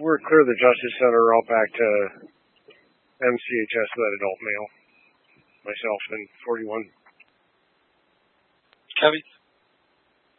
we're clear the Justice Center out back to MCHS for that adult male. Myself and 41. Copy.